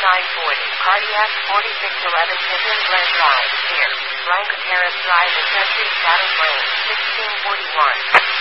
Cardiac 4611 Pippin Glen Drive, here. Blanca Terrace Drive, Accessory Status Lane, 1641.